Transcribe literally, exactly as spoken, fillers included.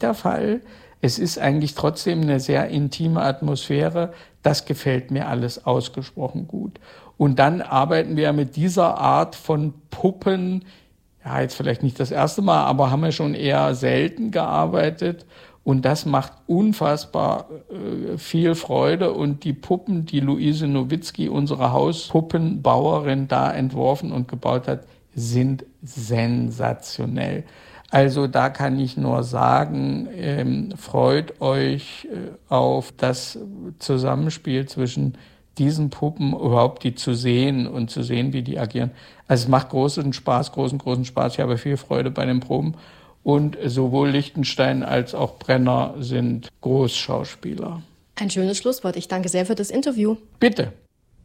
der Fall. Es ist eigentlich trotzdem eine sehr intime Atmosphäre. Das gefällt mir alles ausgesprochen gut. Und dann arbeiten wir mit dieser Art von Puppen, ja, jetzt vielleicht nicht das erste Mal, aber haben wir schon eher selten gearbeitet. Und das macht unfassbar äh, viel Freude. Und die Puppen, die Luise Nowitzki, unsere Hauspuppenbauerin, da entworfen und gebaut hat, sind sensationell. Also da kann ich nur sagen, ähm, freut euch äh, auf das Zusammenspiel zwischen diesen Puppen, überhaupt die zu sehen und zu sehen, wie die agieren. Also es macht großen Spaß, großen, großen Spaß. Ich habe viel Freude bei den Proben. Und sowohl Lichtenstein als auch Brenner sind Großschauspieler. Ein schönes Schlusswort. Ich danke sehr für das Interview. Bitte.